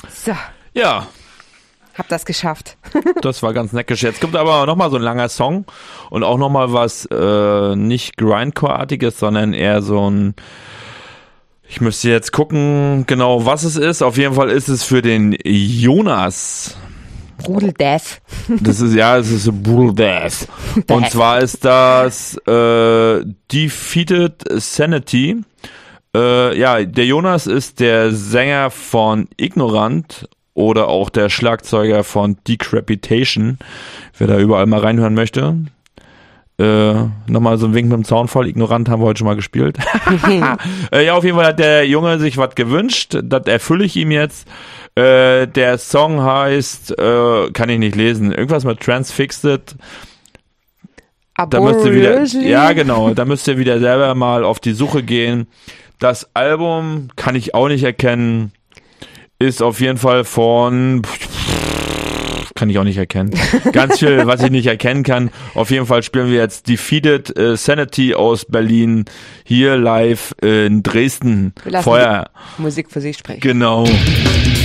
So, Ja, hab das geschafft. das war ganz neckisch. Jetzt kommt aber nochmal so ein langer Song und auch nochmal was nicht Grindcore-artiges, sondern eher so ein, ich müsste jetzt gucken, genau was es ist. Auf jeden Fall ist es für den Jonas. Brutal Death. Es ist Brutal Death. Und zwar ist das Defeated Sanity. Der Jonas ist der Sänger von Ignorant oder auch der Schlagzeuger von Decrepitation. Wer da überall mal reinhören möchte. Nochmal so ein Wink mit dem Zaunfall. Ignorant haben wir heute schon mal gespielt. Auf jeden Fall hat der Junge sich was gewünscht. Das erfülle ich ihm jetzt. Der Song heißt, kann ich nicht lesen, irgendwas mit Transfixed. Da müsst ihr wieder, da müsst ihr wieder selber mal auf die Suche gehen. Das Album kann ich auch nicht erkennen. Ist auf jeden Fall von, kann ich auch nicht erkennen. Ganz viel, was ich nicht erkennen kann. Auf jeden Fall spielen wir jetzt Defeated Sanity aus Berlin hier live in Dresden. Wir lassen die Musik für sich sprechen. Genau.